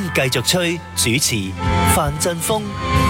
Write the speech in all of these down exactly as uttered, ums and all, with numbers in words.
繼續吹，主持范振鋒。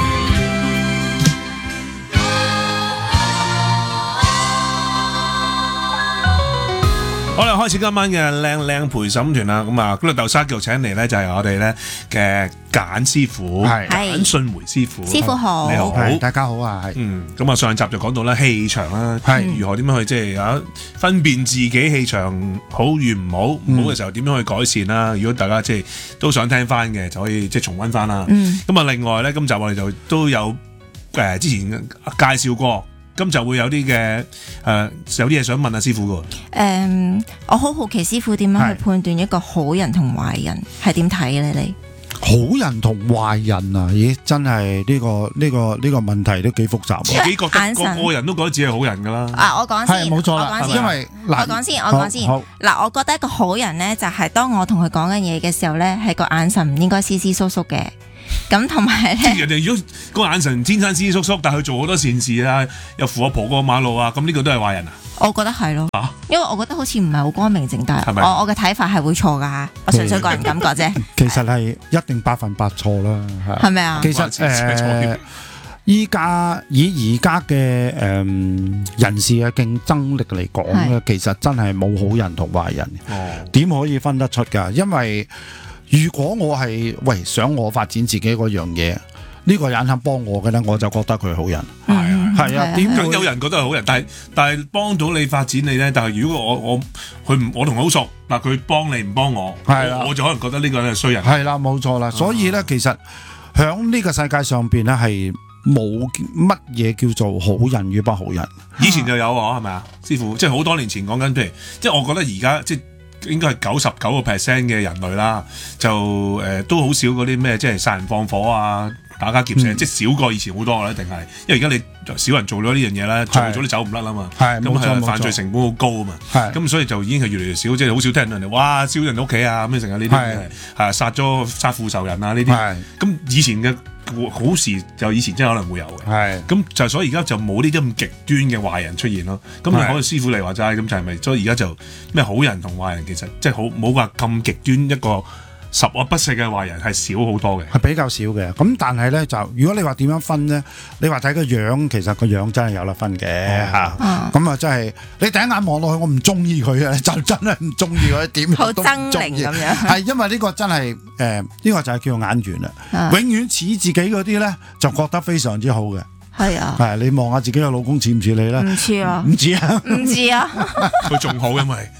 好啦，開始今晚嘅靚靚陪審團啦。咁啊，嗰度豆沙繼續請嚟咧，就係我哋咧嘅簡師傅，簡信梅師傅。 師傅好， 你好， 大家好啊，係。 嗯，咁啊，上集就講到咧氣場啦， 係如何點樣去即係啊分辨自己氣場好與唔好，唔好嘅時候點樣去改善啦。如果大家即係都想聽翻嘅，就可以即係重溫翻啦。咁啊，另外咧，今集我哋就都有誒之前介紹過。咁就會有啲嘅誒，有啲嘢想問阿師傅嘅。 誒、um, 我好好奇師傅點樣去判斷一個好人同壞人係點睇咧？你好人同壞人啊？咦，真係呢、這個呢、這個呢、這個問題都幾複雜。 自己覺得個個人都覺得自己係好人噶啦。 啊，我講先， 冇錯啦，因為我講先，我講先。嗱，我覺得一個好人咧，就係、是、當我同佢講緊嘢嘅時候咧，係個眼神唔應該斯斯縮縮嘅。咁同埋咧， 人哋如果個眼神天生斯斯縮縮，但係佢做好多善事啊，又扶阿婆過馬路啊，咁呢個都係壞人啊？ 我覺得係咯，啊、因為我覺得好似唔係好光明正大。 係咪？ 我我嘅睇法係會錯噶吓，我純粹個人感覺啫。 其實係一定百分百錯啦， 係咪啊？ 其實誒，依家以而家嘅誒人事嘅競爭力嚟講咧，其實真係冇好人同壞人。哦，點可以分得出㗎？因為如果我係喂想我發展自己嗰樣嘢，呢、這個人肯幫我嘅咧，我就覺得佢係好人。係啊，係啊，點解有人覺得係好人？但係但係幫到你發展你咧，但係如果我我佢唔我同佢好熟，嗱佢幫你唔幫我，係我，我就可能覺得呢個人係衰人。係啦，冇錯啦。所以咧，其實響呢個世界上邊咧，係冇乜嘢叫做好人與不好人。以前就有啊，係咪啊，師傅？即係好多年前講緊，譬如即係我覺得而家即係。應該係九十九個 percent 嘅人類啦，就誒、呃、都好少嗰啲咩，即係殺人放火啊、打家劫舍，嗯、即係少過以前好多啦，一定係。因為而家你少人做咗呢樣嘢咧，做咗都走唔甩啦嘛。咁係犯罪成本好高啊嘛。咁所以就已經係越嚟越少，即係好少聽到人哋哇燒人屋企啊咁樣成日呢啲係係殺咗殺父仇人啊呢啲。咁以前嘅好事就以前真係可能會有嘅。係咁就所以而家就冇呢啲咁極端嘅壞人出現咯。咁可能師傅你話齋咁就係咪？所以而家就咩好人同壞人其實即係好冇話咁極端一個。十惡不赦嘅壞人係少好多嘅， 係比較少嘅。咁但係咧就，如果你話點樣分咧，你話睇個樣，其實個樣真係有得分嘅嚇。咁啊，真係你第一眼望落去，我唔中意佢啊，就真係唔中意佢，點好猙獰咁樣。 係因為呢個真係誒，呢、呃呢個就係叫做眼緣啦。啊、永遠似自己嗰啲咧，就覺得非常之好嘅。 係啊， 係你望下自己嘅老公似唔似你咧？ 唔似啊， 唔似啊， 唔似啊， 佢仲好因為。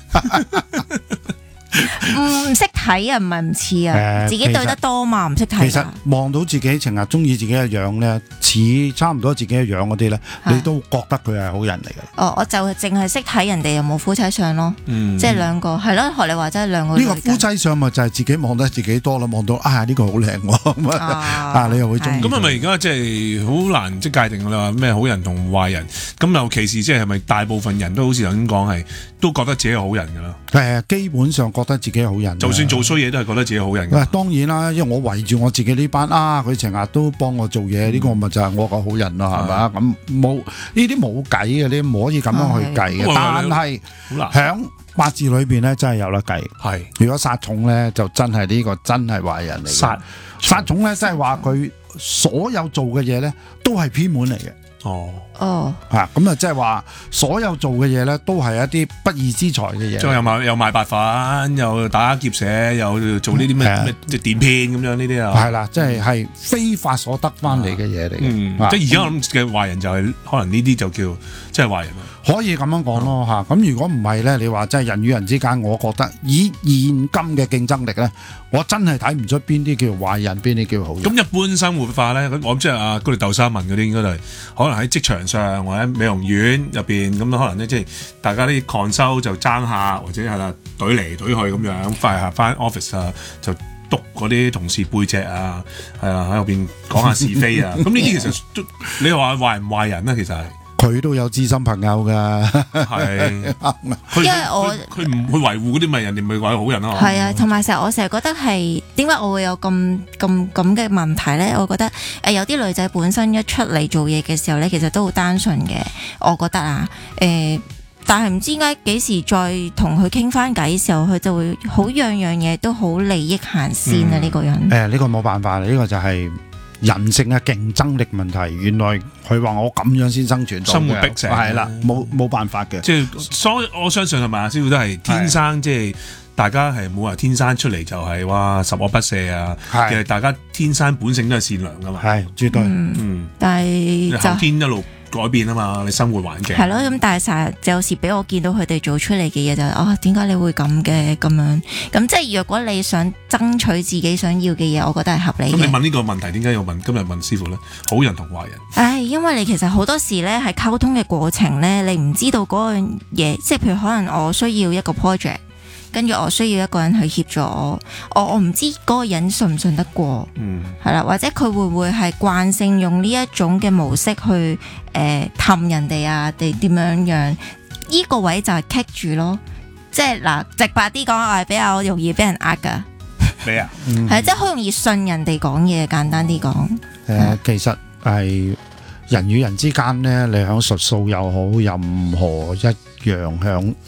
唔識睇啊，唔係唔似啊，呃、自己對得多嘛，唔識睇。其實望到自己成日中意自己嘅樣咧，似差唔多自己嘅樣嗰啲咧，啊、你都覺得佢係好人嚟嘅。 哦，我就淨係識睇人哋有冇夫妻相咯，嗯、即係兩個係咯，學你話齋兩個。呢個夫妻相咪就係自己望得自己多啦，望到啊呢、呢個好靚喎，啊，啊你又會中意。 咁係咪而家即係好難即係界定啦？咩好人同壞人？咁尤其是即係係咪大部分人都好似頭先講係都覺得自己係好人㗎啦？ 誒，基本上覺得自己係好人。 就算做衰嘢都係覺得自己好人。 喂，當然啦，因為我圍住我自己呢班啊，佢成日都幫我做嘢，呢、嗯、個咪就係我個好人咯，係嘛、嗯？咁冇呢啲冇計嘅，你唔可以咁樣去計嘅。但係響八字裏邊咧，真係有得計。係如果殺重咧，就真係呢個真係壞人嚟。殺殺重咧，即係話佢所有做嘅嘢咧，都係偏門嚟嘅。哦，哦，吓咁啊，即係話所有做嘅嘢咧，都係一啲不義之財嘅嘢， 即係又賣又賣白粉，又打劫舍，又做呢啲咩咩即係電騙咁樣呢啲啊， 係啦，即係係非法所得翻嚟嘅嘢嚟嘅， 即係而家我諗嘅壞人就係可能呢啲就叫即係壞人。 可以咁樣講咯吓，咁如果唔係咧，你話真係人與人之間，我覺得以現今嘅競爭力咧，我真係睇唔出邊啲叫壞人，邊啲叫好人。 咁一般生活化咧，我即係阿嗰條豆沙文嗰啲，應該都係可能喺職場上或者美容院入邊咁，可能咧即係大家啲 consult 就爭下，或者係啦懟嚟懟去咁樣，快下翻 office 啊就督嗰啲同事背脊啊，係啊喺後邊講下是非啊，咁呢啲其實都你話壞唔壞人咧，其實係。 佢都有知心朋友噶， 係，因為我佢唔去維護嗰啲咪人哋咪話好人咯。 係啊，同埋成日我成日覺得係點解我會有咁咁咁嘅問題咧？我覺得誒、呃、有啲女仔本身一出嚟做嘢嘅時候咧，其實都好單純嘅，我覺得啊，誒、呃。 但係唔知點解幾時再同佢傾翻偈嘅時候，佢就會好樣樣嘢都好利益行先啊！呢、嗯、個人誒，呢、 呃呢個冇辦法，呢、呢個就係人性嘅競爭力問題。原來佢話我咁樣先生存到嘅， 生活逼成係啦，冇冇辦法嘅。 即係所以我相信係咪啊？師傅都係天生，即係大家係冇話天生出嚟就係哇十惡不赦啊！其實大家天生本性都係善良噶嘛，係絕對。 嗯，嗯但係後天一路改變啊嘛，你生活環境係咯，咁但係成日有時俾我見到佢哋做出嚟嘅嘢就係、是、啊，點解你會咁嘅咁樣？咁即係若果你想爭取自己想要嘅嘢，我覺得係合理嘅。 咁你問呢個問題，點解要問今日問師傅咧？好人同壞人。 唉，因為你其實好多時咧係溝通嘅過程咧，你唔知道嗰樣嘢，即係譬如可能我需要一個 project。跟住我需要一個人去協助我，我我唔知嗰個人信唔信得過，嗯，係啦，或者佢會唔會係慣性用呢一種嘅模式去誒氹、呃、人哋啊，定點樣樣？呢、這個位就係棘住咯，即係嗱，直白啲講，我係比較容易俾人呃噶， 咩啊？ 係即係好容易信人哋講嘢，簡單啲講。誒、 呃，其實係人與人之間咧，你響術數又好，任何一樣響